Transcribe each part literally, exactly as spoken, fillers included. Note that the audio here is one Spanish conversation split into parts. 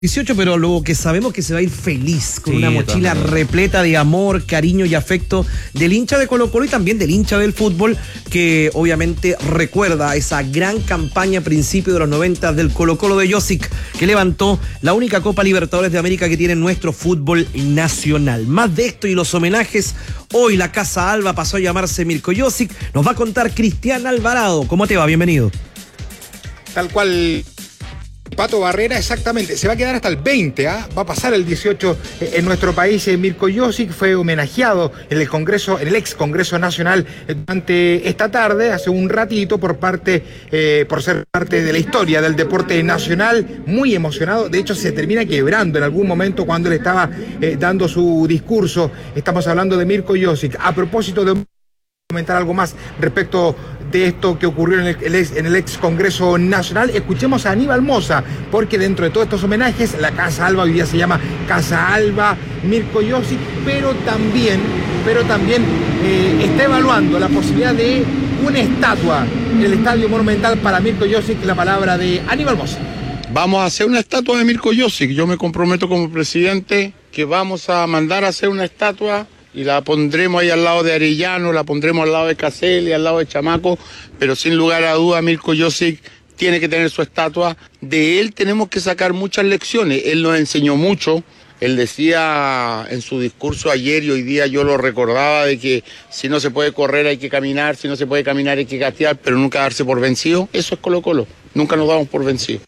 dieciocho, pero lo que sabemos que se va a ir feliz, con Sí, una mochila repleta de amor, cariño y afecto del hincha de Colo-Colo y también del hincha del fútbol, que obviamente recuerda esa gran campaña a principios de los noventa del Colo-Colo de Josic, que levantó la única Copa Libertadores de América que tiene nuestro fútbol nacional. Más de esto y los homenajes, hoy la Casa Alba pasó a llamarse Mirko Josic. Nos va a contar Cristian Alvarado. ¿Cómo te va? Bienvenido. Tal cual, Pato Barrera, exactamente, se va a quedar hasta el veinte, ¿ah? Va a pasar el dieciocho en nuestro país. Mirko Josic fue homenajeado en el Congreso, en el ex Congreso Nacional durante esta tarde, hace un ratito, por parte, eh, por ser parte de la historia del deporte nacional, muy emocionado. De hecho, se termina quebrando en algún momento cuando él estaba eh, dando su discurso. Estamos hablando de Mirko Josic. A propósito de comentar algo más respecto de esto que ocurrió en el, el ex, en el ex Congreso Nacional, escuchemos a Aníbal Mosa, porque dentro de todos estos homenajes, la Casa Alba hoy día se llama Casa Alba Mirko Josic, pero también, pero también eh, está evaluando la posibilidad de una estatua en el Estadio Monumental para Mirko Josic. La palabra de Aníbal Mosa. Vamos a hacer una estatua de Mirko Josic. Yo me comprometo como presidente que vamos a mandar a hacer una estatua y la pondremos ahí al lado de Arellano, la pondremos al lado de Caselli, al lado de Chamaco, pero sin lugar a duda Mirko Josic tiene que tener su estatua. De él tenemos que sacar muchas lecciones. Él nos enseñó mucho. Él decía en su discurso ayer y hoy día yo lo recordaba, de que si no se puede correr hay que caminar, si no se puede caminar hay que gatear, pero nunca darse por vencido. Eso es Colo-Colo, nunca nos damos por vencidos.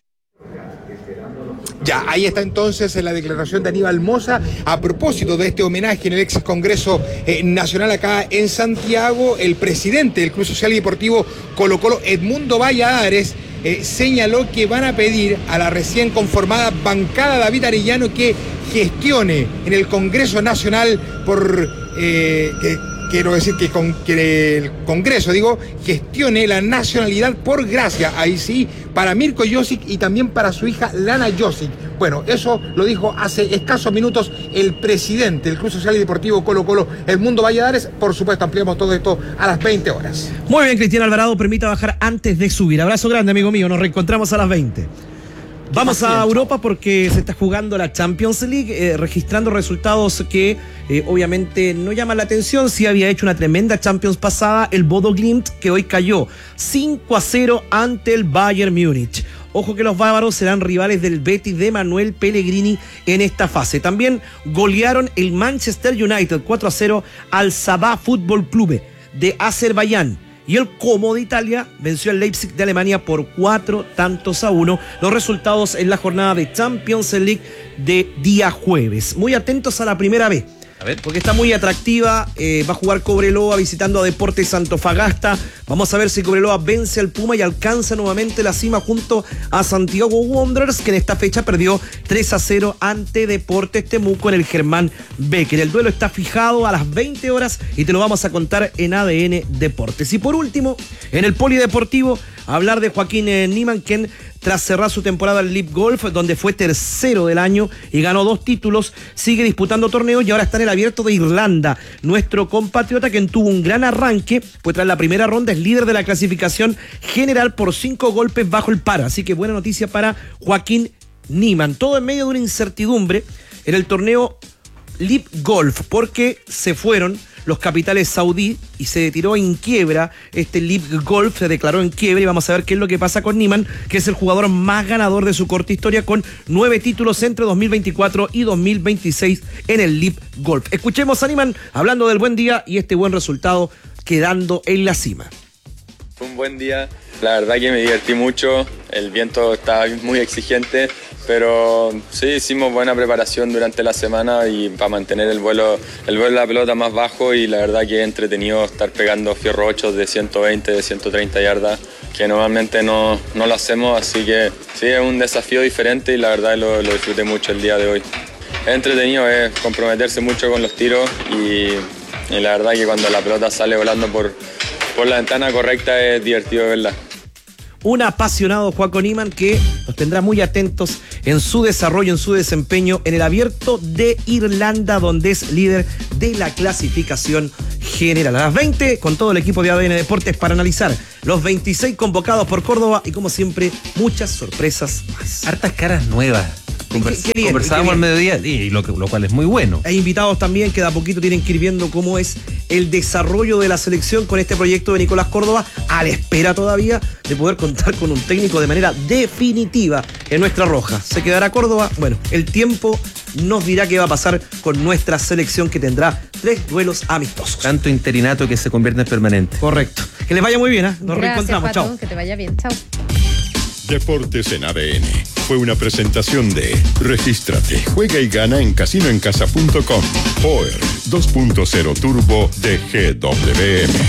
Ya, ahí está entonces la declaración de Aníbal Mosa a propósito de este homenaje en el ex Congreso eh, Nacional acá en Santiago. El presidente del Club Social y Deportivo Colo-Colo, Edmundo Valladares, eh, señaló que van a pedir a la recién conformada bancada David Arellano que gestione en el Congreso Nacional por... Eh, que, Quiero decir que, con, que el Congreso, digo, gestione la nacionalidad por gracia, ahí sí, para Mirko Josic y también para su hija Lana Josic. Bueno, eso lo dijo hace escasos minutos el presidente del Club Social y Deportivo Colo-Colo, Edmundo Valladares. Por supuesto, ampliamos todo esto a las veinte horas. Muy bien, Cristian Alvarado, permita bajar antes de subir. Abrazo grande, amigo mío, nos reencontramos a las veinte. Vamos a Europa porque se está jugando la Champions League, eh, registrando resultados que eh, obviamente no llaman la atención. Sí había hecho una tremenda Champions pasada el Bodo Glimt, que hoy cayó cinco a cero ante el Bayern Múnich. Ojo que los bávaros serán rivales del Betis de Manuel Pellegrini en esta fase. También golearon el Manchester United cuatro a cero al Sabah Fútbol Club de Azerbaiyán. Y el Como de Italia venció al Leipzig de Alemania por cuatro tantos a uno. Los resultados en la jornada de Champions League de día jueves. Muy atentos a la primera B, a ver, porque está muy atractiva. Eh, va a jugar Cobreloa visitando a Deportes Antofagasta. Vamos a ver si Cobreloa vence al Puma y alcanza nuevamente la cima junto a Santiago Wanderers, que en esta fecha perdió tres a cero ante Deportes Temuco en el Germán Becker. El duelo está fijado a las veinte horas y te lo vamos a contar en A D N Deportes. Y por último, en el polideportivo, hablar de Joaquín eh, Niemann, quien tras cerrar su temporada en Live Golf, donde fue tercero del año y ganó dos títulos, sigue disputando torneos y ahora está en el Abierto de Irlanda. Nuestro compatriota, quien tuvo un gran arranque, pues tras la primera ronda es líder de la clasificación general por cinco golpes bajo el par. Así que buena noticia para Joaquín Niemann. Todo en medio de una incertidumbre en el torneo Live Golf, porque se fueron los capitales saudí y se tiró en quiebra este Live Golf, se declaró en quiebra y vamos a ver qué es lo que pasa con Niemann, que es el jugador más ganador de su corta historia con nueve títulos entre dos mil veinticuatro y dos mil veintiséis en el Live Golf. Escuchemos a Niemann hablando del buen día y este buen resultado quedando en la cima. Fue un buen día, la verdad que me divertí mucho, el viento estaba muy exigente, pero sí hicimos buena preparación durante la semana y para mantener el vuelo, el vuelo de la pelota más bajo, y la verdad que es entretenido estar pegando fierro ocho de ciento veinte, de ciento treinta yardas, que normalmente no, no lo hacemos, así que sí es un desafío diferente y la verdad lo, lo disfruté mucho el día de hoy. Es entretenido, es comprometerse mucho con los tiros y, y la verdad que cuando la pelota sale volando por, por la ventana correcta es divertido verla. Un apasionado Joaquín Niemann que nos tendrá muy atentos en su desarrollo, en su desempeño en el Abierto de Irlanda, donde es líder de la clasificación general. A las veinte, con todo el equipo de A D N Deportes para analizar los veintiséis convocados por Córdoba y, como siempre, muchas sorpresas más. Hartas caras nuevas. Convers- qué bien, conversábamos qué al bien. mediodía, y lo, que- lo cual es muy bueno. Hay invitados también que de a poquito tienen que ir viendo cómo es el desarrollo de la selección con este proyecto de Nicolás Córdoba, a la espera todavía de poder contar con un técnico de manera definitiva en nuestra roja. ¿Se quedará Córdoba? Bueno, el tiempo nos dirá qué va a pasar con nuestra selección, que tendrá tres duelos amistosos. Tanto interinato que se convierte en permanente. Correcto. Que les vaya muy bien, ¿eh? Nos Gracias, reencontramos. Pato, Chao. que te vaya bien. Chao. Deportes en A D N. Fue una presentación de Regístrate, juega y gana en casino en casa punto com. Power dos punto cero Turbo de G W M.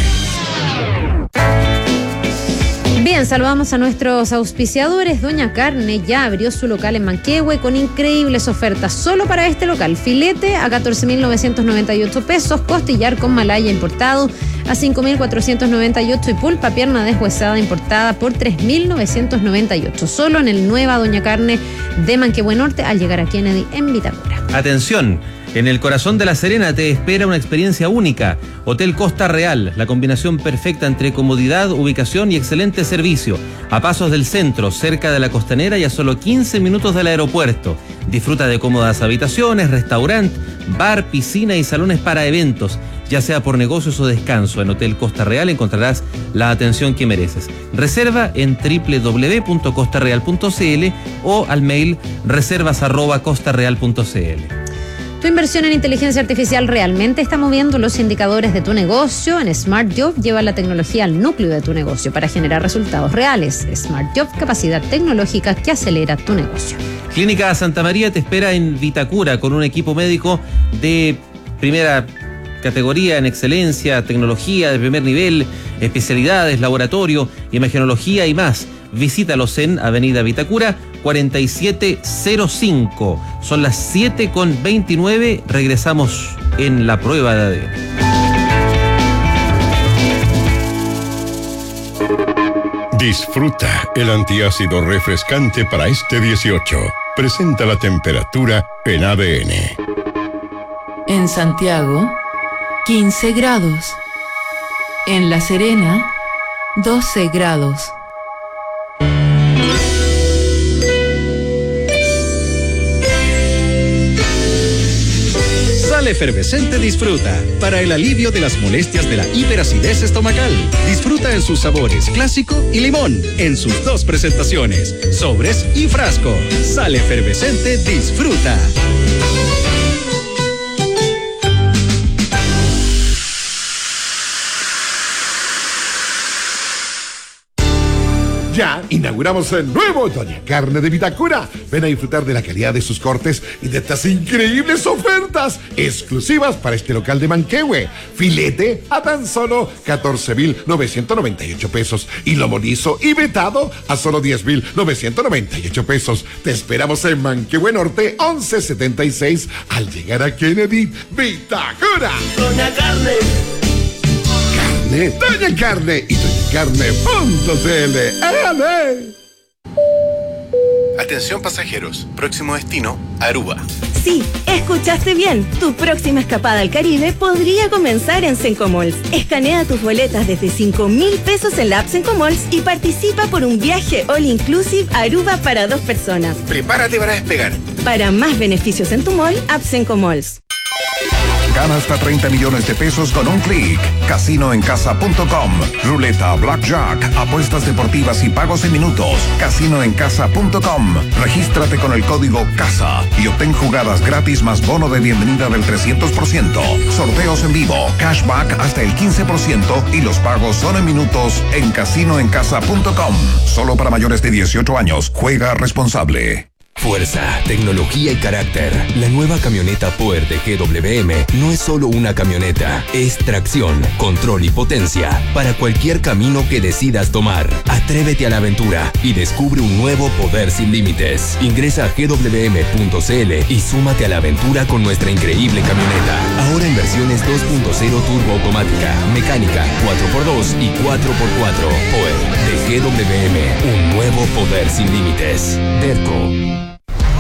Bien, saludamos a nuestros auspiciadores. Doña Carne ya abrió su local en Manquehue con increíbles ofertas solo para este local. Filete a catorce mil novecientos noventa y ocho pesos, costillar con malaya importado a cinco mil cuatrocientos noventa y ocho y pulpa pierna deshuesada importada por tres mil novecientos noventa y ocho. Solo en el Nueva Doña Carne de Manquehue Norte al llegar a Kennedy en Vitacura. Atención, en el corazón de La Serena te espera una experiencia única. Hotel Costa Real, la combinación perfecta entre comodidad, ubicación y excelente servicio. A pasos del centro, cerca de la costanera y a solo quince minutos del aeropuerto. Disfruta de cómodas habitaciones, restaurante, bar, piscina y salones para eventos. Ya sea por negocios o descanso, en Hotel Costa Real encontrarás la atención que mereces. Reserva en doble u doble u doble u punto costa real punto c l o al mail reservas arroba costa real punto c l. Tu inversión en inteligencia artificial realmente está moviendo los indicadores de tu negocio. En Smart Job lleva la tecnología al núcleo de tu negocio para generar resultados reales. Smart Job, capacidad tecnológica que acelera tu negocio. Clínica Santa María te espera en Vitacura con un equipo médico de primera categoría en excelencia, tecnología de primer nivel, especialidades, laboratorio, imagenología y más. Visítalos en Avenida Vitacura cuarenta y siete cero cinco. Son las siete con veintinueve. Regresamos en la prueba de A D N. Disfruta el antiácido refrescante para este dieciocho. Presenta la temperatura en A D N. En Santiago, quince grados. En La Serena, doce grados. Sal Efervescente Disfruta, para el alivio de las molestias de la hiperacidez estomacal. Disfruta en sus sabores clásico y limón, en sus dos presentaciones, sobres y frasco. Sal Efervescente Disfruta. Ya inauguramos el nuevo Doña Carne de Vitacura. Ven a disfrutar de la calidad de sus cortes y de estas increíbles ofertas exclusivas para este local de Manquehue. Filete a tan solo catorce mil novecientos noventa y ocho pesos y lomo liso y vetado a solo diez mil novecientos noventa y ocho pesos. Te esperamos en Manquehue Norte once setenta y seis al llegar a Kennedy, Vitacura. Doña Carne. Carne, Doña Carne y doña carne punto c l. ¡Éale! Atención pasajeros, próximo destino, Aruba. Sí, escuchaste bien. Tu próxima escapada al Caribe podría comenzar en Sencomalls. Escanea tus boletas desde cinco mil pesos en la app Sencomalls y participa por un viaje all inclusive a Aruba para dos personas. Prepárate para despegar. Para más beneficios en tu mall, app Sencomalls. Gana hasta treinta millones de pesos con un clic. casino en casa punto com. Ruleta, blackjack, apuestas deportivas y pagos en minutos. casino en casa punto com. Regístrate con el código CASA y obtén jugadas gratis más bono de bienvenida del trescientos por ciento. Sorteos en vivo, cashback hasta el quince por ciento y los pagos son en minutos en casino en casa punto com. Solo para mayores de dieciocho años. Juega responsable. Fuerza, tecnología y carácter. La nueva camioneta Power de G W M no es solo una camioneta, es tracción, control y potencia para cualquier camino que decidas tomar. Atrévete a la aventura y descubre un nuevo poder sin límites. Ingresa a g w m punto c l y súmate a la aventura con nuestra increíble camioneta. Ahora en versiones dos punto cero turbo automática, mecánica, cuatro por dos y cuatro por cuatro. Power de G W M, un nuevo poder sin límites. Derco.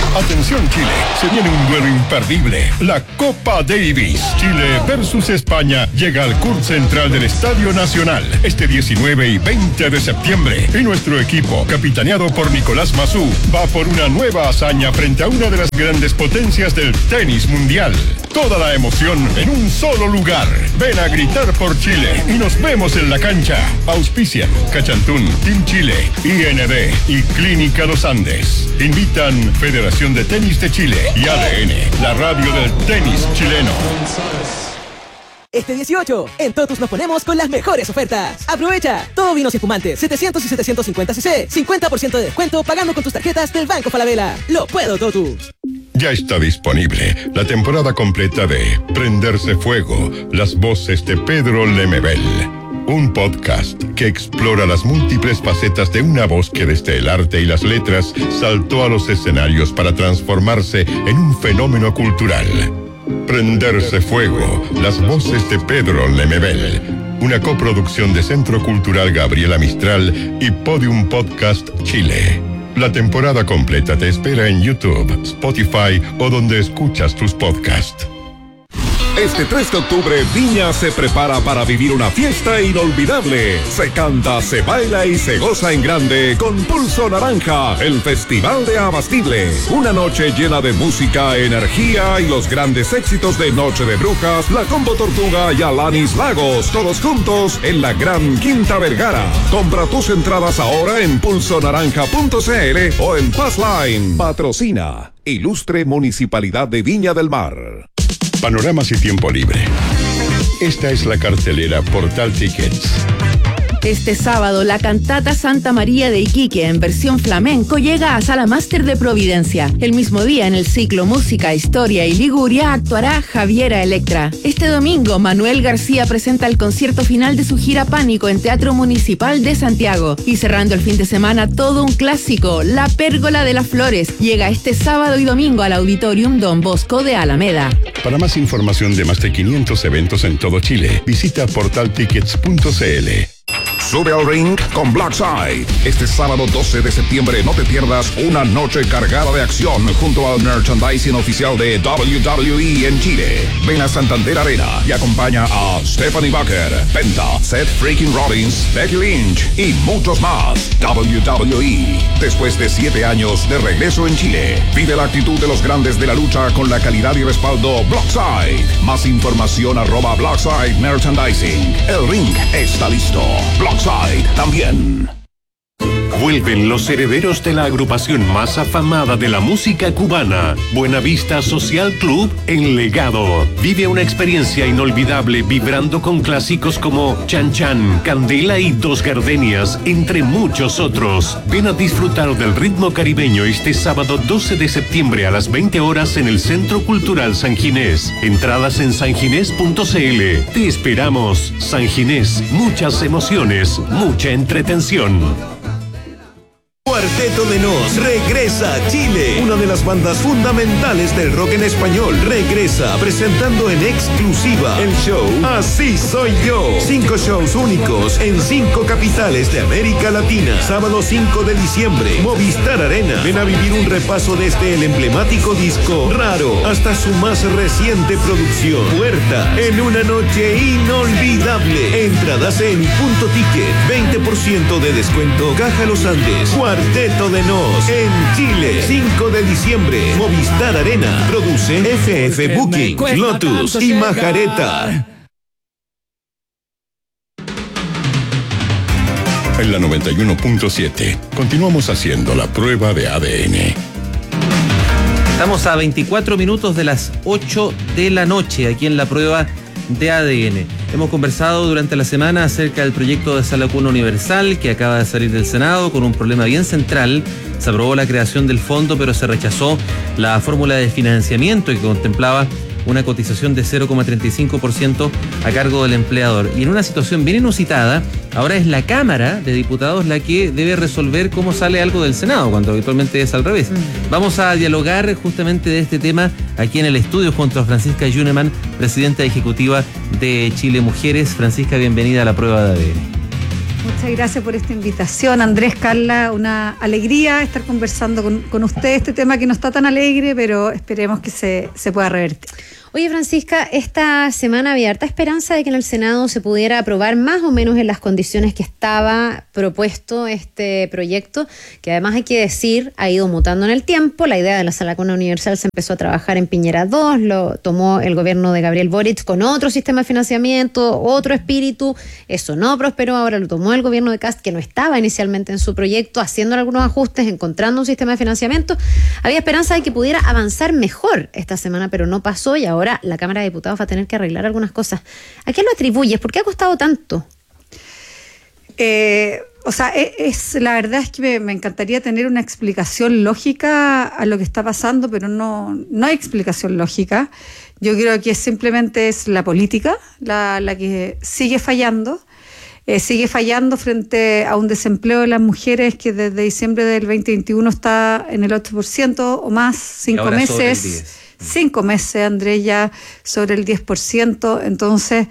Atención Chile, se viene un duelo imperdible, la Copa Davis. Chile versus España llega al Court Central del Estadio Nacional este diecinueve y veinte de septiembre. Y nuestro equipo, capitaneado por Nicolás Massú, va por una nueva hazaña frente a una de las grandes potencias del tenis mundial. Toda la emoción en un solo lugar. Ven a gritar por Chile y nos vemos en la cancha. Auspician Cachantún, Team Chile, I N D y Clínica Los Andes. Invitan Federación de Tenis de Chile y A D N, la radio del tenis chileno. Este dieciocho, en Totus nos ponemos con las mejores ofertas. Aprovecha, todo vinos y espumantes, setecientos y setecientos cincuenta centilitros, cincuenta por ciento de descuento pagando con tus tarjetas del Banco Falabella. Lo puedo, Totus. Ya está disponible la temporada completa de Prenderse Fuego, las voces de Pedro Lemebel. Un podcast que explora las múltiples facetas de una voz que desde el arte y las letras saltó a los escenarios para transformarse en un fenómeno cultural. Prenderse Fuego, las voces de Pedro Lemebel. Una coproducción de Centro Cultural Gabriela Mistral y Podium Podcast Chile. La temporada completa te espera en YouTube, Spotify o donde escuchas tus podcasts. Este tres de octubre, Viña se prepara para vivir una fiesta inolvidable. Se canta, se baila y se goza en grande con Pulso Naranja, el Festival de Abastible. Una noche llena de música, energía y los grandes éxitos de Noche de Brujas, La Combo Tortuga y Alanis Lagos, todos juntos en la Gran Quinta Vergara. Compra tus entradas ahora en pulso naranja punto c l o en Passline. Patrocina Ilustre Municipalidad de Viña del Mar. Panoramas y tiempo libre. Esta es la cartelera Portal Tickets. Este sábado, la cantata Santa María de Iquique, en versión flamenco, llega a Sala Máster de Providencia. El mismo día, en el ciclo Música, Historia y Liguria, actuará Javiera Electra. Este domingo, Manuel García presenta el concierto final de su gira Pánico en Teatro Municipal de Santiago. Y cerrando el fin de semana, todo un clásico, La Pérgola de las Flores, llega este sábado y domingo al Auditorium Don Bosco de Alameda. Para más información de más de quinientos eventos en todo Chile, visita portal tickets punto c l. Sube al ring con Blackside. Este sábado doce de septiembre no te pierdas una noche cargada de acción junto al merchandising oficial de W W E en Chile. Ven a Santander Arena y acompaña a Stephanie Bucker, Penta, Seth Freaking Rollins, Becky Lynch y muchos más. W W E. Después de siete años de regreso en Chile, vive la actitud de los grandes de la lucha con la calidad y respaldo Blackside. Más información arroba Blackside Merchandising. El ring está listo. Blackside también. Vuelven los herederos de la agrupación más afamada de la música cubana, Buenavista Social Club en Legado. Vive una experiencia inolvidable vibrando con clásicos como Chan Chan, Candela y Dos Gardenias, entre muchos otros. Ven a disfrutar del ritmo caribeño este sábado doce de septiembre a las veinte horas en el Centro Cultural San Ginés. Entradas en san ginés punto c l. Te esperamos. San Ginés, muchas emociones, mucha entretención. Cuarteto de Nos regresa a Chile. Una de las bandas fundamentales del rock en español regresa presentando en exclusiva el show Así Soy Yo. Cinco shows únicos en cinco capitales de América Latina. Sábado cinco de diciembre, Movistar Arena. Ven a vivir un repaso desde el emblemático disco Raro hasta su más reciente producción Puerta, en una noche inolvidable. Entradas en Punto Ticket, veinte por ciento de descuento. Caja Los Andes. Cuarteto de Nos en Chile, cinco de diciembre, Movistar Arena. Produce F F Booking, Lotus y Majareta. En la noventa y uno punto siete, continuamos haciendo la prueba de A D N. Estamos a veinticuatro minutos de las ocho de la noche aquí en la prueba de A D N. Hemos conversado durante la semana acerca del proyecto de Sala Cuna Universal que acaba de salir del Senado con un problema bien central. Se aprobó la creación del fondo, pero se rechazó la fórmula de financiamiento que contemplaba una cotización de cero coma treinta y cinco por ciento a cargo del empleador. Y en una situación bien inusitada, ahora es la Cámara de Diputados la que debe resolver cómo sale algo del Senado, cuando habitualmente es al revés. Mm. Vamos a dialogar justamente de este tema aquí en el estudio junto a Francisca Yuneman, presidenta ejecutiva de Chile Mujeres. Francisca, bienvenida a la prueba de A D N. Muchas gracias por esta invitación, Andrés, Carla, una alegría estar conversando con, con usted este tema que no está tan alegre, pero esperemos que se, se pueda revertir. Oye, Francisca, esta semana había harta esperanza de que en el Senado se pudiera aprobar más o menos en las condiciones que estaba propuesto este proyecto, que además hay que decir, ha ido mutando en el tiempo. La idea de la Sala Cuna Universal se empezó a trabajar en Piñera dos, lo tomó el gobierno de Gabriel Boric con otro sistema de financiamiento, otro espíritu. Eso no prosperó, ahora lo tomó el gobierno de Kast, que no estaba inicialmente en su proyecto, haciendo algunos ajustes, encontrando un sistema de financiamiento. Había esperanza de que pudiera avanzar mejor esta semana, pero no pasó y ahora Ahora la Cámara de Diputados va a tener que arreglar algunas cosas. ¿A qué lo atribuyes? ¿Por qué ha costado tanto? Eh, o sea, es, es la verdad es que me, me encantaría tener una explicación lógica a lo que está pasando, pero no, no hay explicación lógica. Yo creo que simplemente es la política la, la que sigue fallando. Eh, sigue fallando frente a un desempleo de las mujeres que desde diciembre del veinte veintiuno está en el ocho por ciento o más, cinco meses. Cinco meses, Andrés, ya sobre el diez por ciento. Entonces,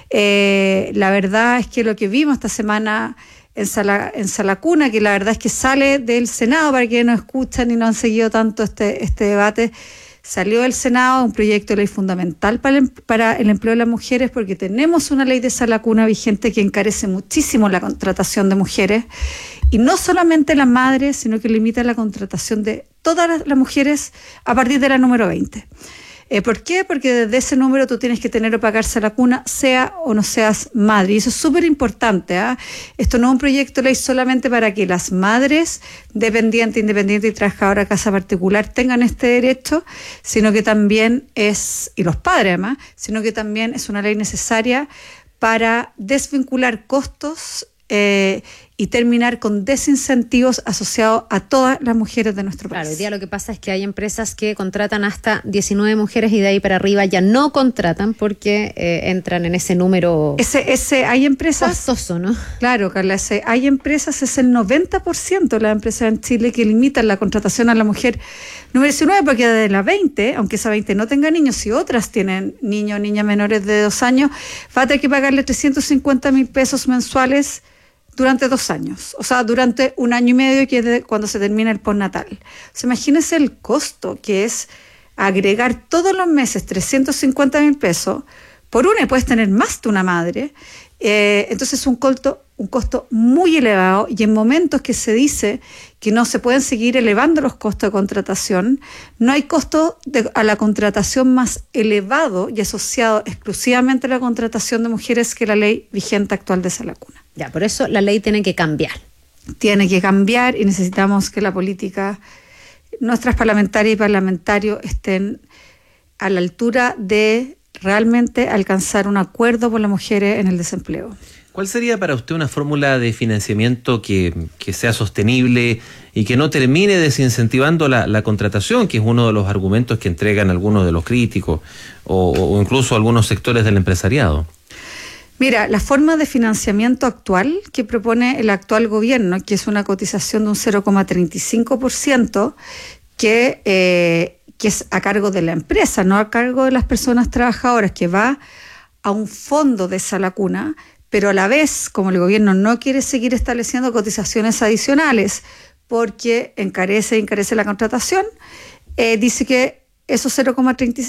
eh, la verdad es que lo que vimos esta semana en Sala, en Sala Cuna, que la verdad es que sale del Senado, para quienes no escuchan y no han seguido tanto este, este debate, salió del Senado un proyecto de ley fundamental para el, para el empleo de las mujeres, porque tenemos una ley de Sala Cuna vigente que encarece muchísimo la contratación de mujeres, y no solamente las madres, sino que limita la contratación de todas las, las mujeres a partir de la número veinte. Eh, ¿Por qué? Porque desde ese número tú tienes que tener o pagar Sala Cuna, sea o no seas madre. Y eso es súper importante. ¿eh? Esto no es un proyecto de ley solamente para que las madres dependientes, independientes y trabajadoras de casa particular tengan este derecho, sino que también es, y los padres además, sino que también es una ley necesaria para desvincular costos eh, y terminar con desincentivos asociados a todas las mujeres de nuestro país. Claro, hoy día lo que pasa es que hay empresas que contratan hasta diecinueve mujeres y de ahí para arriba ya no contratan porque eh, entran en ese número ese, ese hay empresas costoso, ¿no? Claro, Carla, ese, hay empresas, es el noventa por ciento de las empresas en Chile que limitan la contratación a la mujer número diecinueve, porque desde la veinte, aunque esa veinte no tenga niños, si otras tienen niños o niñas menores de dos años, va a tener que pagarle trescientos cincuenta mil pesos mensuales durante dos años, o sea, durante un año y medio, que es de cuando se termina el postnatal. O sea, imagínense el costo que es agregar todos los meses trescientos cincuenta mil pesos por una, y puedes tener más de una madre. Eh, entonces es un costo, un costo muy elevado, y en momentos que se dice que no se pueden seguir elevando los costos de contratación, no hay costo de, a la contratación más elevado y asociado exclusivamente a la contratación de mujeres que la ley vigente actual de Sala Cuna. Ya, por eso la ley tiene que cambiar. Tiene que cambiar y necesitamos que la política, nuestras parlamentarias y parlamentarios estén a la altura de realmente alcanzar un acuerdo por las mujeres en el desempleo. ¿Cuál sería para usted una fórmula de financiamiento que, que sea sostenible y que no termine desincentivando la, la contratación, que es uno de los argumentos que entregan algunos de los críticos o, o incluso algunos sectores del empresariado? Mira, la forma de financiamiento actual que propone el actual gobierno, que es una cotización de un cero coma treinta y cinco por ciento, que, eh, que es a cargo de la empresa, no a cargo de las personas trabajadoras, que va a un fondo de Sala Cuna, pero a la vez, como el gobierno no quiere seguir estableciendo cotizaciones adicionales porque encarece e encarece la contratación, eh, dice que esos cero coma treinta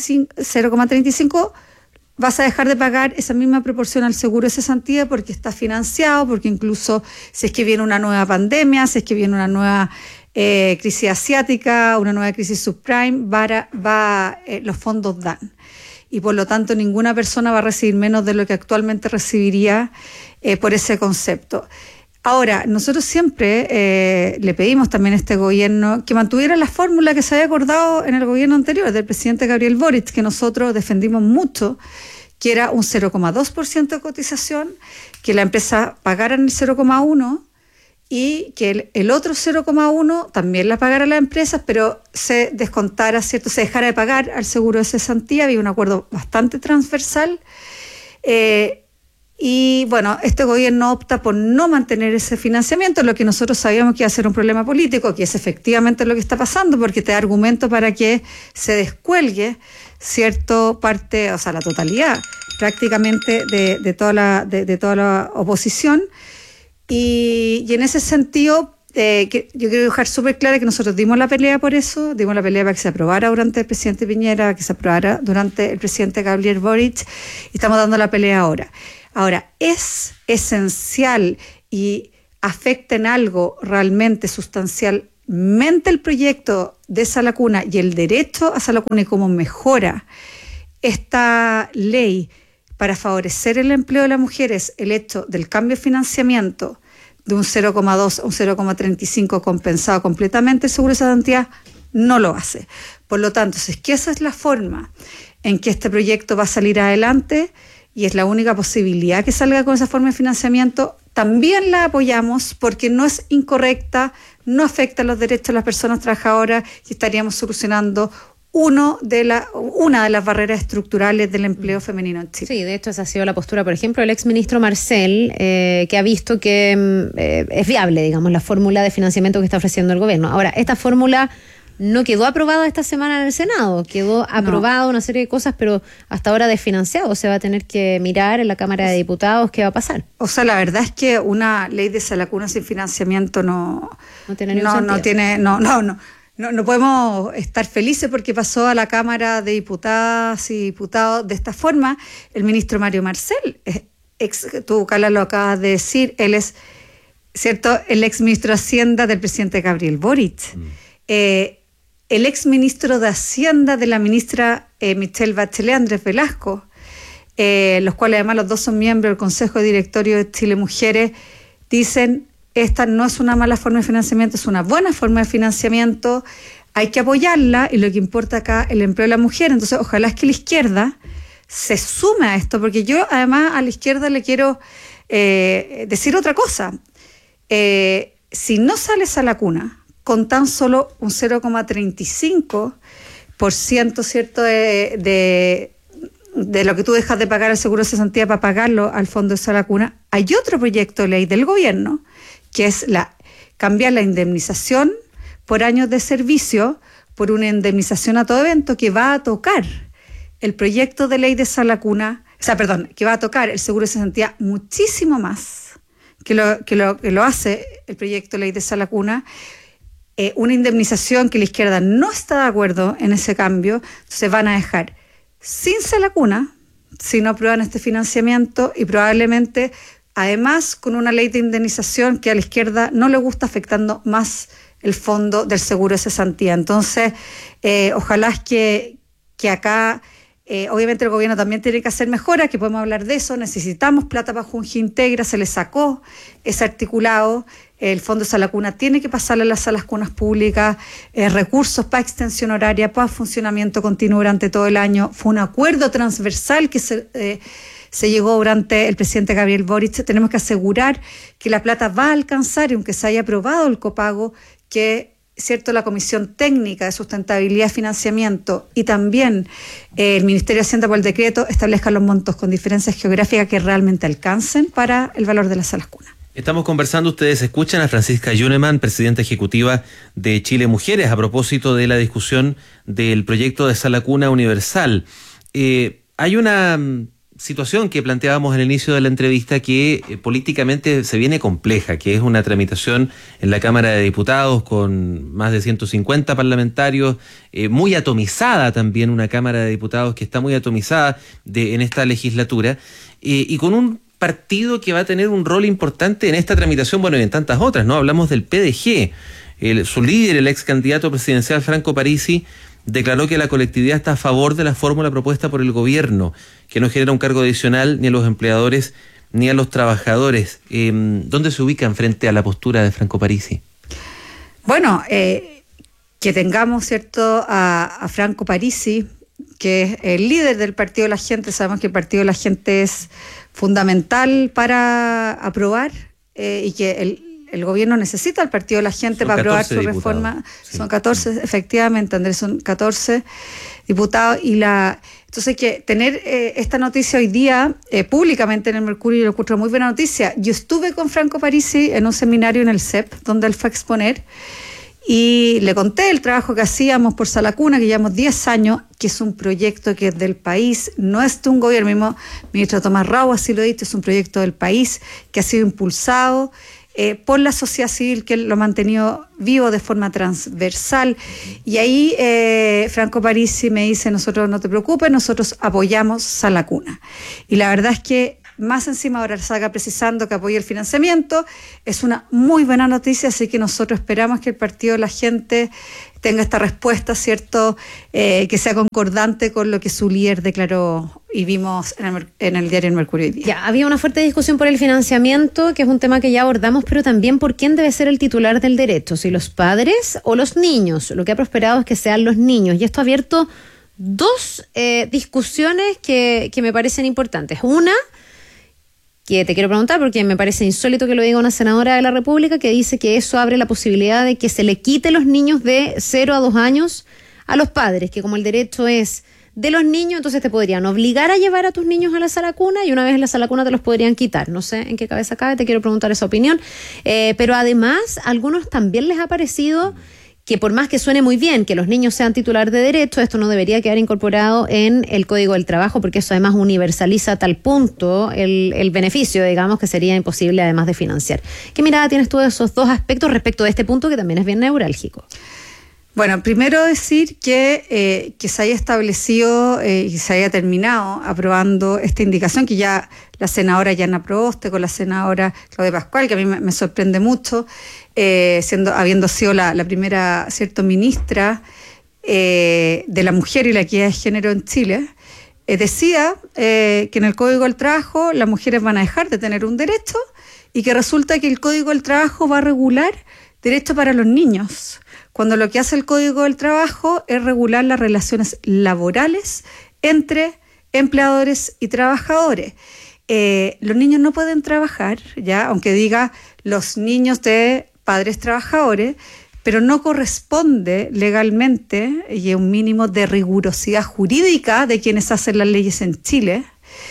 y cinco vas a dejar de pagar esa misma proporción al seguro de cesantía porque está financiado, porque incluso si es que viene una nueva pandemia, si es que viene una nueva eh, crisis asiática, una nueva crisis subprime, va, va, eh, los fondos dan. Y por lo tanto ninguna persona va a recibir menos de lo que actualmente recibiría eh, por ese concepto. Ahora, nosotros siempre eh, le pedimos también a este gobierno que mantuviera la fórmula que se había acordado en el gobierno anterior del presidente Gabriel Boric, que nosotros defendimos mucho, que era un cero coma dos por ciento de cotización, que la empresa pagara en el cero coma uno por ciento y que el, el otro cero coma uno por ciento también la pagara las empresas, pero se descontara, ¿cierto? Se dejara de pagar al seguro de cesantía. Había un acuerdo bastante transversal. Eh, Y bueno, este gobierno opta por no mantener ese financiamiento, lo que nosotros sabíamos que iba a ser un problema político, que es efectivamente lo que está pasando, porque te da argumento para que se descuelgue cierto parte, o sea, la totalidad prácticamente de, de, toda, la, de, de toda la oposición. Y, y en ese sentido, eh, que yo quiero dejar súper claro que nosotros dimos la pelea por eso, dimos la pelea para que se aprobara durante el presidente Piñera, que se aprobara durante el presidente Gabriel Boric, y estamos dando la pelea ahora. Ahora, es esencial y afecta en algo realmente sustancialmente el proyecto de Sala Cuna y el derecho a Sala Cuna y cómo mejora esta ley para favorecer el empleo de las mujeres, el hecho del cambio de financiamiento de un cero coma dos a un cero coma treinta y cinco compensado completamente el seguro de cesantía, no lo hace. Por lo tanto, si es que esa es la forma en que este proyecto va a salir adelante y es la única posibilidad que salga con esa forma de financiamiento, también la apoyamos porque no es incorrecta, no afecta los derechos de las personas trabajadoras y estaríamos solucionando uno de la, una de las barreras estructurales del empleo femenino en Chile. Sí, de hecho esa ha sido la postura, por ejemplo, del exministro Marcel, eh, que ha visto que eh, es viable, digamos, la fórmula de financiamiento que está ofreciendo el gobierno. Ahora, esta fórmula no quedó aprobada esta semana en el Senado, quedó aprobada no. una serie de cosas, pero hasta ahora desfinanciado. Se va a tener que mirar en la Cámara de Diputados qué va a pasar. O sea, la verdad es que una ley de Sala Cuna sin financiamiento no, no tiene no, ningún no tiene, no, no, no. No, no podemos estar felices porque pasó a la Cámara de Diputadas y Diputados de esta forma. El ministro Mario Marcel, ex, tú, Carla, lo acabas de decir, él es, ¿cierto?, el ex ministro de Hacienda del presidente Gabriel Boric. Mm. Eh, el ex ministro de Hacienda de la ministra eh, Michelle Bachelet, Andrés Velasco, eh, los cuales además los dos son miembros del Consejo de Directorio de Chile Mujeres, dicen: esta no es una mala forma de financiamiento, es una buena forma de financiamiento, hay que apoyarla y lo que importa acá es el empleo de la mujer. Entonces, ojalá es que la izquierda se sume a esto, porque yo además a la izquierda le quiero eh, decir otra cosa. Eh, si no sales a la cuna con tan solo un cero coma treinta y cinco por ciento, ¿cierto?, de, de, de lo que tú dejas de pagar al seguro de cesantía para pagarlo al fondo de Sala Cuna, hay otro proyecto de ley del gobierno que es la cambiar la indemnización por años de servicio por una indemnización a todo evento que va a tocar el proyecto de ley de Sala Cuna, o sea, perdón, que va a tocar el seguro de cesantía muchísimo más que lo que lo, que lo hace el proyecto de ley de Sala Cuna, eh, una indemnización que la izquierda no está de acuerdo en ese cambio. Entonces van a dejar sin Sala Cuna si no aprueban este financiamiento y probablemente además con una ley de indemnización que a la izquierda no le gusta, afectando más el fondo del seguro de cesantía. Entonces, eh, ojalá es que, que acá, eh, obviamente el gobierno también tiene que hacer mejoras, que podemos hablar de eso, necesitamos plata para Junji Integra, se le sacó ese articulado, el fondo de Sala Cuna tiene que pasarle a las salas cunas públicas, eh, recursos para extensión horaria, para funcionamiento continuo durante todo el año. Fue un acuerdo transversal que se... Eh, se llegó durante el presidente Gabriel Boric. Tenemos que asegurar que la plata va a alcanzar, y aunque se haya aprobado el copago, que cierto la Comisión Técnica de Sustentabilidad y Financiamiento y también eh, el Ministerio de Hacienda por el decreto establezcan los montos con diferencias geográficas que realmente alcancen para el valor de las salas cunas. Estamos conversando, ustedes escuchan a Francisca Yuneman, presidenta ejecutiva de Chile Mujeres, a propósito de la discusión del proyecto de Sala Cuna Universal. Eh, hay una situación que planteábamos en el inicio de la entrevista que eh, políticamente se viene compleja, que es una tramitación en la Cámara de Diputados con más de ciento cincuenta parlamentarios, eh, muy atomizada también, una Cámara de Diputados que está muy atomizada de, en esta legislatura, eh, y con un partido que va a tener un rol importante en esta tramitación, bueno, y en tantas otras, ¿no? Hablamos del P D G, el, su líder, el ex candidato presidencial Franco Parisi, declaró que la colectividad está a favor de la fórmula propuesta por el gobierno, que no genera un cargo adicional ni a los empleadores ni a los trabajadores. Eh, ¿Dónde se ubican frente a la postura de Franco Parisi? Bueno, eh, que tengamos, ¿cierto?, a, a Franco Parisi, que es el líder del Partido de la Gente. Sabemos que el Partido de la Gente es fundamental para aprobar eh, y que el El gobierno necesita al Partido de la Gente son para aprobar su diputados. Reforma. Sí. Son catorce, efectivamente, Andrés, son catorce diputados. Y la entonces que tener eh, esta noticia hoy día eh, públicamente en el Mercurio, yo lo encuentro muy buena noticia. Yo estuve con Franco Parisi en un seminario en el C E P, donde él fue a exponer, Y le conté el trabajo que hacíamos por Sala Cuna, que llevamos diez años, que es un proyecto que es del país, no es de un gobierno. El mismo ministro Tomás Rau así lo ha dicho, es un proyecto del país que ha sido impulsado eh, por la sociedad civil, que lo ha mantenido vivo de forma transversal. Y ahí eh, Franco Parisi me dice, nosotros no te preocupes, nosotros apoyamos Sala Cuna. Y la verdad es que más encima ahora salga precisando que apoya el financiamiento, es una muy buena noticia, así que nosotros esperamos que el Partido de la Gente tenga esta respuesta, ¿cierto? Eh, que sea concordante con lo que su líder declaró y vimos en el, en el diario El Mercurio hoy día. Ya, había una fuerte discusión por el financiamiento, que es un tema que ya abordamos, pero también por quién debe ser el titular del derecho, si los padres o los niños. Lo que ha prosperado es que sean los niños, y esto ha abierto dos eh, discusiones que, que me parecen importantes. Una, que te quiero preguntar porque me parece insólito que lo diga una senadora de la República, que dice que eso abre la posibilidad de que se le quite los niños de cero a dos años a los padres, que como el derecho es de los niños, entonces te podrían obligar a llevar a tus niños a la sala cuna y una vez en la sala cuna te los podrían quitar. No sé en qué cabeza cabe, te quiero preguntar esa opinión. Eh, pero además, a algunos también les ha parecido que por más que suene muy bien que los niños sean titular de derecho, esto no debería quedar incorporado en el Código del Trabajo, porque eso además universaliza a tal punto el, el beneficio, digamos, que sería imposible además de financiar. ¿Qué mirada tienes tú de esos dos aspectos respecto de este punto que también es bien neurálgico? Bueno, primero decir que, eh, que se haya establecido eh, y se haya terminado aprobando esta indicación, que ya la senadora Yana Proboste con la senadora Claudia Pascual, que a mí me, me sorprende mucho, eh, siendo habiendo sido la, la primera, cierto, ministra eh, de la mujer y la equidad de género en Chile, eh, decía eh, que en el Código del Trabajo las mujeres van a dejar de tener un derecho y que resulta que el Código del Trabajo va a regular derecho para los niños, cuando lo que hace el Código del Trabajo es regular las relaciones laborales entre empleadores y trabajadores. Eh, los niños no pueden trabajar, ya, aunque diga los niños de padres trabajadores, pero no corresponde legalmente, y es un mínimo de rigurosidad jurídica de quienes hacen las leyes en Chile,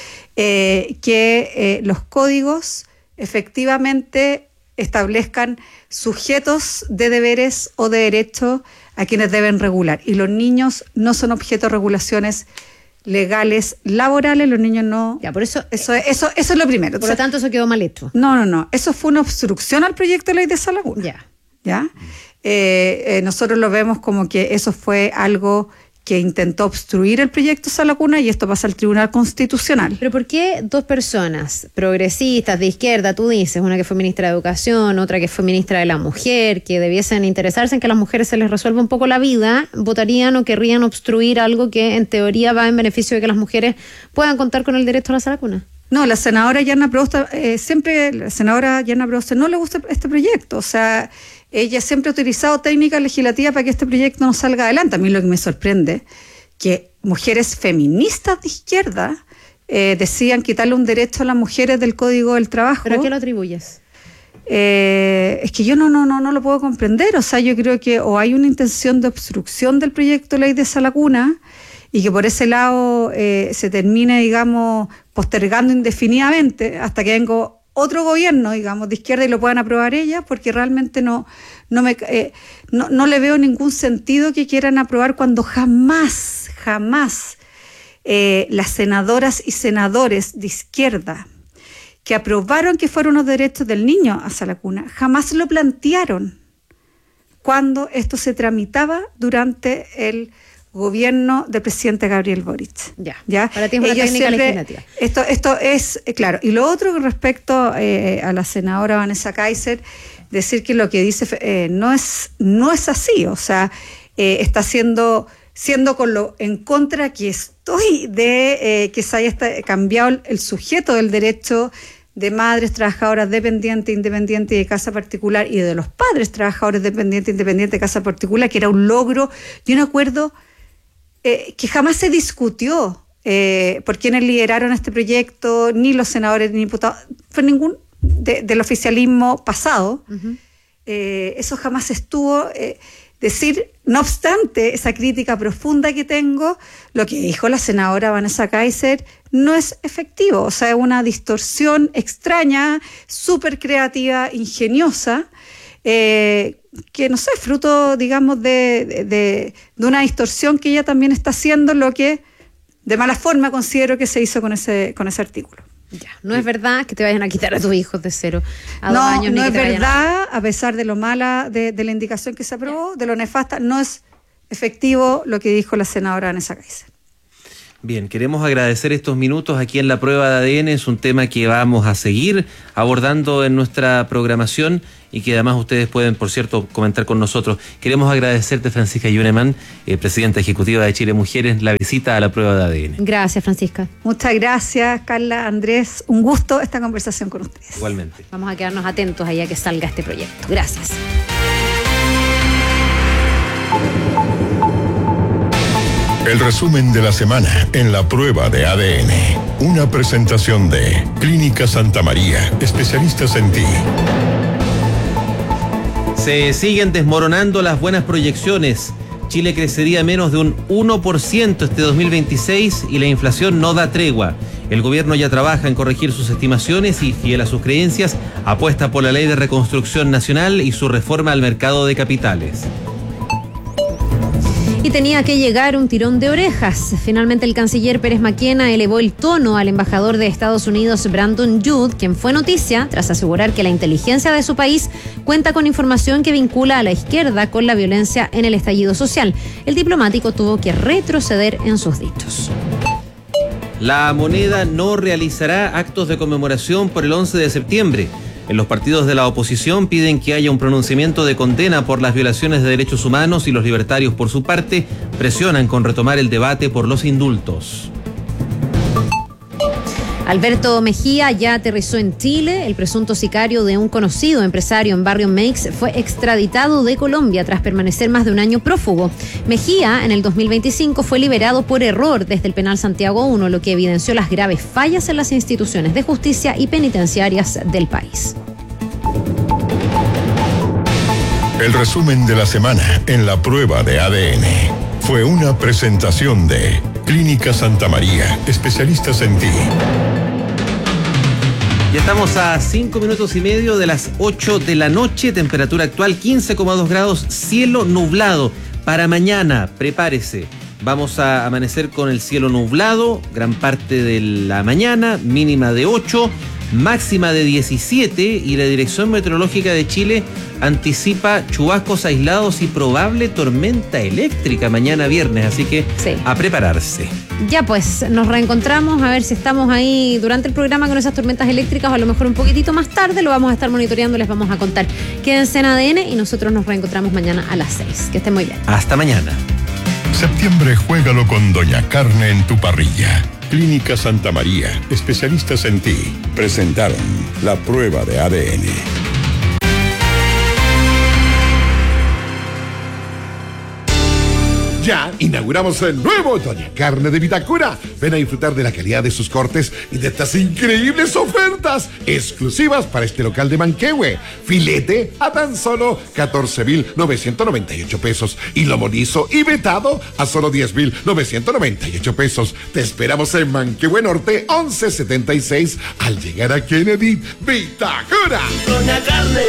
eh, que eh, los códigos efectivamente establezcan sujetos de deberes o de derechos a quienes deben regular. Y los niños no son objeto de regulaciones legales laborales, los niños no. Ya, por eso, eso, eso, eso es lo primero. Por Entonces, lo tanto, eso quedó mal hecho. No, no, no. Eso fue una obstrucción al proyecto de ley de Sala Cuna. Ya. ¿Ya? Eh, eh, nosotros lo vemos como que eso fue algo que intentó obstruir el proyecto Sala Cuna y esto pasa al Tribunal Constitucional. ¿Pero por qué dos personas progresistas de izquierda, tú dices, una que fue ministra de Educación, otra que fue ministra de la Mujer, que debiesen interesarse en que a las mujeres se les resuelva un poco la vida, votarían o querrían obstruir algo que en teoría va en beneficio de que las mujeres puedan contar con el derecho a la Sala Cuna? No, la senadora Yana Proboste, eh, siempre, la senadora Yana Proboste no le gusta este proyecto, o sea, ella siempre ha utilizado técnicas legislativas para que este proyecto no salga adelante. A mí lo que me sorprende, que mujeres feministas de izquierda eh, decían quitarle un derecho a las mujeres del Código del Trabajo. ¿Pero a qué lo atribuyes? Eh, es que yo no, no, no, no lo puedo comprender, o sea, yo creo que o hay una intención de obstrucción del proyecto de ley de Sala Cuna, y que por ese lado eh, se termine, digamos, postergando indefinidamente hasta que venga otro gobierno, digamos, de izquierda y lo puedan aprobar ellas, porque realmente no, no, me, eh, no, no le veo ningún sentido que quieran aprobar cuando jamás, jamás eh, las senadoras y senadores de izquierda que aprobaron que fueron los derechos del niño a Sala Cuna, jamás lo plantearon cuando esto se tramitaba durante el gobierno del presidente Gabriel Boric. Ya, ¿ya? Para ti es una Ellos técnica siempre, legislativa. Esto, esto es, eh, claro. Y lo otro respecto eh, a la senadora Vanessa Kaiser, decir que lo que dice eh, no es no es así, o sea, eh, está siendo, siendo con lo en contra que estoy de eh, que se haya esta, cambiado el, el sujeto del derecho de madres trabajadoras dependientes, independientes y de casa particular, y de los padres trabajadores dependientes, independientes de casa particular, que era un logro y un acuerdo Eh, que jamás se discutió eh, por quienes lideraron este proyecto, ni los senadores ni diputados, fue ningún de, del oficialismo pasado. Uh-huh. Eh, eso jamás estuvo. Eh, decir, no obstante, esa crítica profunda que tengo, lo que dijo la senadora Vanessa Kaiser no es efectivo, o sea, es una distorsión extraña, súper creativa, ingeniosa, eh, que no sé, fruto, digamos, de, de, de, de una distorsión que ella también está haciendo, lo que de mala forma considero que se hizo con ese, con ese artículo. Ya, no es verdad que te vayan a quitar a tus hijos de cero a no, dos años. No ni es que te verdad, a... a pesar de lo mala de, de la indicación que se aprobó, de lo nefasta, no es efectivo lo que dijo la senadora Vanessa Kaiser. Bien, queremos agradecer estos minutos aquí en la prueba de A D N. Es un tema que vamos a seguir abordando en nuestra programación y que además ustedes pueden, por cierto, comentar con nosotros. Queremos agradecerte, Francisca Yuneman, eh, presidenta ejecutiva de Chile Mujeres, la visita a la prueba de A D N. Gracias, Francisca. Muchas gracias, Carla, Andrés. Un gusto esta conversación con ustedes. Igualmente. Vamos a quedarnos atentos ahí a que salga este proyecto. Gracias. El resumen de la semana en la prueba de A D N. Una presentación de Clínica Santa María, especialistas en ti. Se siguen desmoronando las buenas proyecciones. Chile crecería menos de un uno por ciento este dos mil veintiséis y la inflación no da tregua. El gobierno ya trabaja en corregir sus estimaciones y, fiel a sus creencias, apuesta por la Ley de Reconstrucción Nacional y su reforma al mercado de capitales. Y tenía que llegar un tirón de orejas. Finalmente el canciller Pérez Maquena elevó el tono al embajador de Estados Unidos, Brandon Judd, quien fue noticia tras asegurar que la inteligencia de su país cuenta con información que vincula a la izquierda con la violencia en el estallido social. El diplomático tuvo que retroceder en sus dichos. La Moneda no realizará actos de conmemoración por el once de septiembre. En los partidos de la oposición piden que haya un pronunciamiento de condena por las violaciones de derechos humanos y los libertarios, por su parte, presionan con retomar el debate por los indultos. Alberto Mejía ya aterrizó en Chile. El presunto sicario de un conocido empresario en Barrio Meix fue extraditado de Colombia tras permanecer más de un año prófugo. Mejía, en el dos mil veinticinco, fue liberado por error desde el penal Santiago uno, lo que evidenció las graves fallas en las instituciones de justicia y penitenciarias del país. El resumen de la semana en la prueba de A D N fue una presentación de Clínica Santa María, especialistas en ti. Ya estamos a cinco minutos y medio de las ocho de la noche, temperatura actual quince coma dos grados, cielo nublado. Para mañana, prepárese, vamos a amanecer con el cielo nublado, gran parte de la mañana, mínima de ocho, máxima de diecisiete, y la Dirección Meteorológica de Chile anticipa chubascos aislados y probable tormenta eléctrica mañana viernes, así que sí, a prepararse. Ya pues, nos reencontramos a ver si estamos ahí durante el programa con esas tormentas eléctricas o a lo mejor un poquitito más tarde, lo vamos a estar monitoreando, les vamos a contar. Quédense en A D N y nosotros nos reencontramos mañana a las seis. Que estén muy bien. Hasta mañana. Septiembre, juégalo con Doña Carne en tu parrilla. Clínica Santa María, especialistas en ti, presentaron la prueba de A D N. Ya inauguramos el nuevo Doña Carne de Vitacura. Ven a disfrutar de la calidad de sus cortes y de estas increíbles ofertas exclusivas para este local de Manquehue. Filete a tan solo catorce mil novecientos noventa y ocho pesos y lomo liso y vetado a solo diez mil novecientos noventa y ocho pesos. Te esperamos en Manquehue Norte once setenta y seis al llegar a Kennedy, Vitacura. Doña Carne.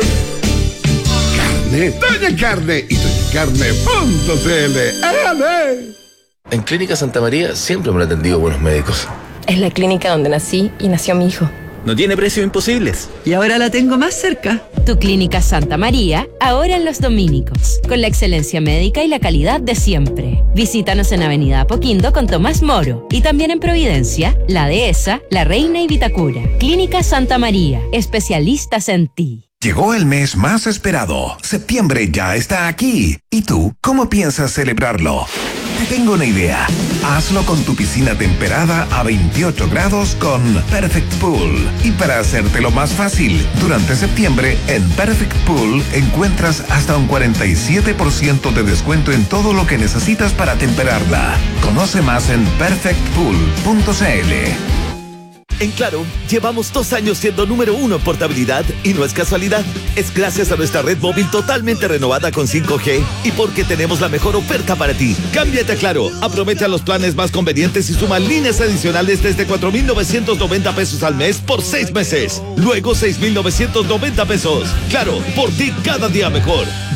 Doña Carne y doña carne punto c l. En Clínica Santa María siempre me han atendido buenos médicos. Es la clínica donde nací y nació mi hijo. No tiene precios imposibles. Y ahora la tengo más cerca. Tu Clínica Santa María, ahora en Los Dominicos, con la excelencia médica y la calidad de siempre. Visítanos en Avenida Apoquindo con Tomás Moro y también en Providencia, La Dehesa, La Reina y Vitacura. Clínica Santa María, especialistas en ti. Llegó el mes más esperado. Septiembre ya está aquí. ¿Y tú, cómo piensas celebrarlo? Te tengo una idea. Hazlo con tu piscina temperada a veintiocho grados con Perfect Pool. Y para hacértelo más fácil, durante septiembre en Perfect Pool encuentras hasta un cuarenta y siete por ciento de descuento en todo lo que necesitas para temperarla. Conoce más en perfect pool punto c l. En Claro, llevamos dos años siendo número uno en portabilidad y no es casualidad. Es gracias a nuestra red móvil totalmente renovada con cinco G y porque tenemos la mejor oferta para ti. Cámbiate a Claro, aprovecha los planes más convenientes y suma líneas adicionales desde cuatro mil novecientos noventa pesos al mes por seis meses. Luego seis mil novecientos noventa pesos. Claro, por ti cada día mejor.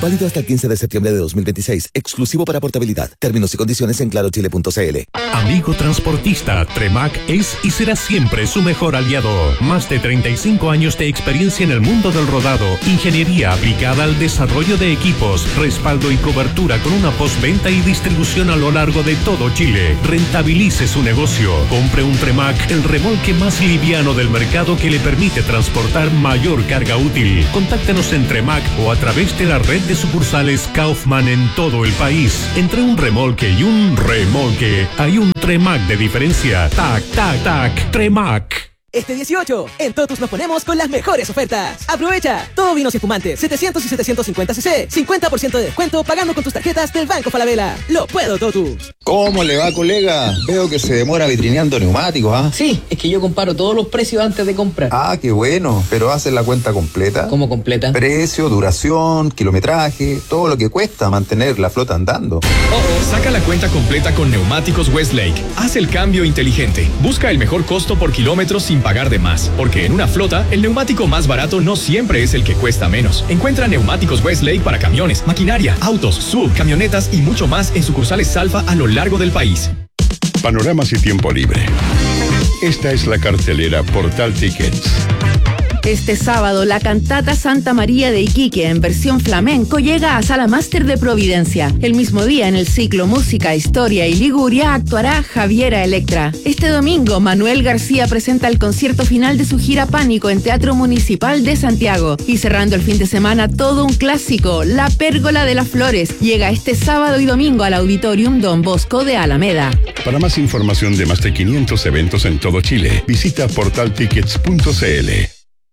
Válido hasta el quince de septiembre de dos mil veintiséis. Exclusivo para portabilidad. Términos y condiciones en claro chile punto c l. Amigo transportista, Tremac es y será siempre su mejor aliado. Más de treinta y cinco años de experiencia en el mundo del rodado, ingeniería aplicada al desarrollo de equipos, respaldo y cobertura con una postventa y distribución a lo largo de todo Chile. Rentabilice su negocio. Compre un Tremac, el remolque más liviano del mercado que le permite transportar mayor carga útil. Contáctenos en Tremac o a través de la red de sucursales Kaufman en todo el país. Entre un remolque y un remolque hay un Tremac de diferencia. Tac, tac, tac. Tremac. Este dieciocho, en Totus nos ponemos con las mejores ofertas. Aprovecha, todo vinos y espumantes, setecientos y setecientos cincuenta cc, cincuenta por ciento de descuento pagando con tus tarjetas del Banco Falabella. Lo puedo, Totus. ¿Cómo le va, colega? Veo que se demora vitrineando neumáticos, ¿ah? Sí, es que yo comparo todos los precios antes de comprar. Ah, qué bueno, pero ¿haces la cuenta completa? ¿Cómo completa? Precio, duración, kilometraje, todo lo que cuesta mantener la flota andando. Oh, oh, saca la cuenta completa con Neumáticos Westlake. Haz el cambio inteligente. Busca el mejor costo por kilómetro sin pagar de más, porque en una flota, el neumático más barato no siempre es el que cuesta menos. Encuentra Neumáticos Westlake para camiones, maquinaria, autos, sub, camionetas y mucho más en sucursales Salfa a lo largo del país. Panoramas y tiempo libre. Esta es la cartelera Portal Tickets. Este sábado, la cantata Santa María de Iquique en versión flamenco llega a Sala Máster de Providencia. El mismo día, en el ciclo Música, Historia y Liguria, actuará Javiera Electra. Este domingo, Manuel García presenta el concierto final de su gira Pánico en Teatro Municipal de Santiago. Y cerrando el fin de semana, todo un clásico, La Pérgola de las Flores. Llega este sábado y domingo al Auditorium Don Bosco de Alameda. Para más información de más de quinientos eventos en todo Chile, visita portal tickets punto c l.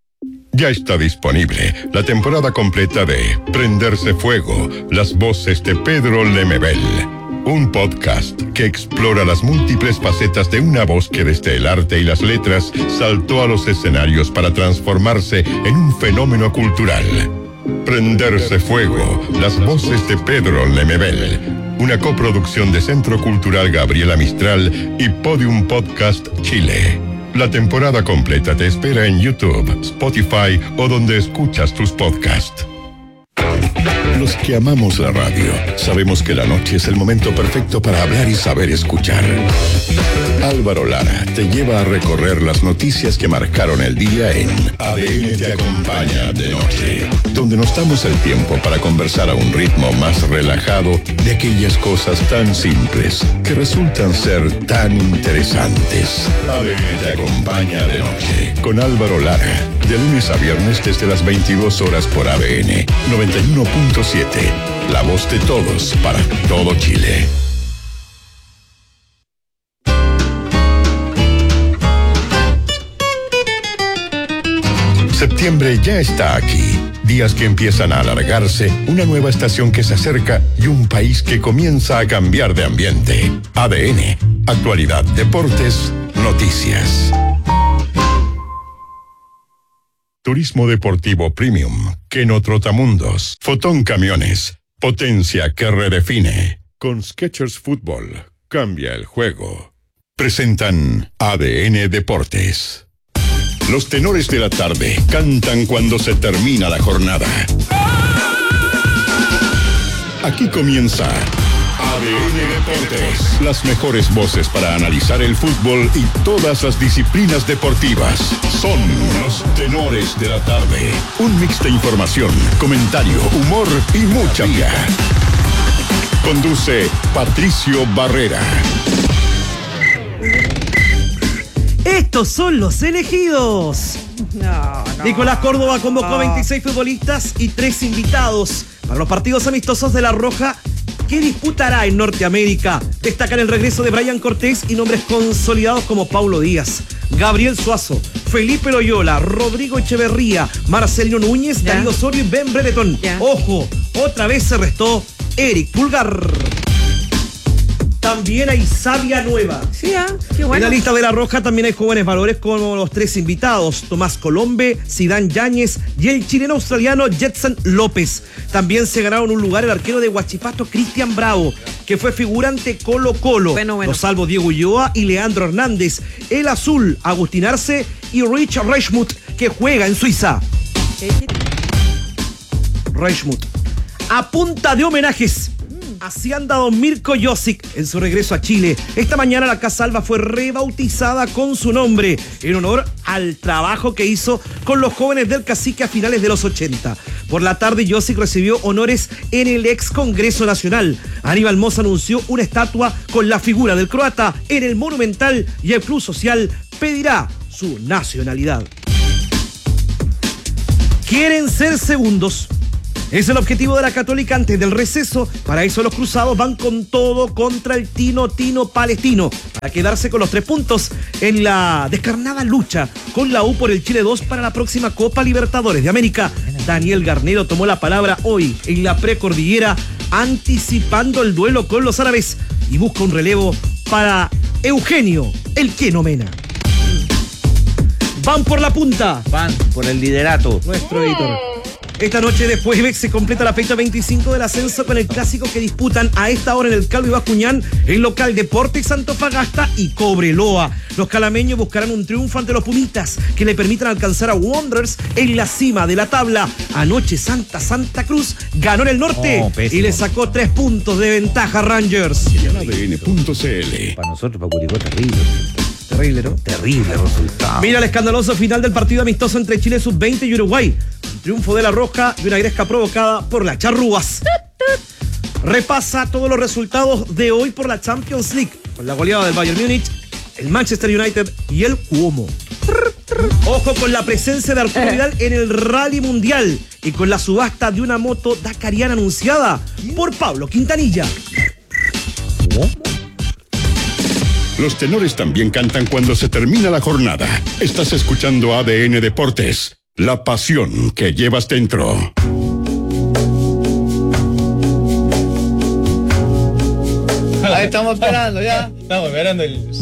Ya está disponible la temporada completa de Prenderse Fuego, las voces de Pedro Lemebel. Un podcast que explora las múltiples facetas de una voz que desde el arte y las letras saltó a los escenarios para transformarse en un fenómeno cultural. Prenderse Fuego, las voces de Pedro Lemebel. Una coproducción de Centro Cultural Gabriela Mistral y Podium Podcast Chile. La temporada completa te espera en YouTube, Spotify o donde escuchas tus podcasts. Los que amamos la radio, sabemos que la noche es el momento perfecto para hablar y saber escuchar. Álvaro Lara te lleva a recorrer las noticias que marcaron el día en A D N Te Acompaña de Noche, donde nos damos el tiempo para conversar a un ritmo más relajado de aquellas cosas tan simples que resultan ser tan interesantes. A D N Te Acompaña de Noche, con Álvaro Lara, de lunes a viernes desde las veintidós horas por A D N noventa y uno punto siete, la voz de todos para todo Chile. Septiembre ya está aquí. Días que empiezan a alargarse, una nueva estación que se acerca y un país que comienza a cambiar de ambiente. A D N, actualidad, deportes, noticias. Turismo deportivo premium, Keno Trotamundos, Fotón Camiones, potencia que redefine. Con Skechers Fútbol, cambia el juego. Presentan A D N Deportes. Los tenores de la tarde cantan cuando se termina la jornada. Aquí comienza A D N Deportes. Las mejores voces para analizar el fútbol y todas las disciplinas deportivas. Son los tenores de la tarde. Un mix de información, comentario, humor y mucha vida. Conduce Patricio Barrera. Estos son los elegidos. No, no. Nicolás Córdoba convocó no. veintiséis futbolistas y tres invitados para los partidos amistosos de La Roja que disputará en Norteamérica. Destacan el regreso de Brian Cortés y nombres consolidados como Paulo Díaz, Gabriel Suazo, Felipe Loyola, Rodrigo Echeverría, Marcelino Núñez, Ya. Darío Osorio y Ben Brereton. Ya. Ojo, otra vez se restó Eric Pulgar. También hay sabia nueva. Sí, ah, qué bueno. En la lista de La Roja también hay jóvenes valores como los tres invitados: Tomás Colombe, Zidane Yáñez y el chileno australiano Jetson López. También se ganaron un lugar el arquero de Huachipato, Cristian Bravo, que fue figurante Colo Colo. Bueno, bueno. Los salvos Diego Ulloa y Leandro Hernández. El azul, Agustín Arce y Rich Reichmuth, que juega en Suiza. Reichmuth. A punta de homenajes. Así anda don Mirko Josic en su regreso a Chile. Esta mañana la Casa Alba fue rebautizada con su nombre en honor al trabajo que hizo con los jóvenes del Cacique a finales de los ochenta. Por la tarde Josic recibió honores en el ex Congreso Nacional. Aníbal Mosa anunció una estatua con la figura del croata en el Monumental y el Club Social pedirá su nacionalidad. Quieren ser segundos. Es el objetivo de la Católica antes del receso. Para eso los cruzados van con todo contra el Tino Tino Palestino, para quedarse con los tres puntos en la descarnada lucha con la U por el Chile dos para la próxima Copa Libertadores de América. Daniel Garnero tomó la palabra hoy en la precordillera, anticipando el duelo con los árabes y busca un relevo para Eugenio El Queno Mena. Van por la punta. Van por el liderato. Nuestro editor. Esta noche de jueves se completa la fecha veinticinco del ascenso con el clásico que disputan a esta hora en el Calvo y Bascuñán el local Deportes Antofagasta y Cobreloa. Los calameños buscarán un triunfo ante los Pumitas que le permitan alcanzar a Wanderers en la cima de la tabla. Anoche Santa Santa Cruz ganó en el norte oh, y le sacó tres puntos de ventaja a Rangers. A D N punto C L. Para nosotros, para Curicó, terrible. Terrible, ¿no? Terrible resultado. Mira el escandaloso final del partido amistoso entre Chile sub veinte y Uruguay. Un triunfo de la Roja y una gresca provocada por las charrúas. Repasa todos los resultados de hoy por la Champions League, con la goleada del Bayern Múnich, el Manchester United y el Cuomo. Ojo con la presencia de Arturo Vidal en el Rally Mundial y con la subasta de una moto dakariana anunciada por Pablo Quintanilla. ¿Cómo? Los tenores también cantan cuando se termina la jornada. Estás escuchando A D N Deportes, la pasión que llevas dentro. Ahí estamos esperando ya. Estamos esperando el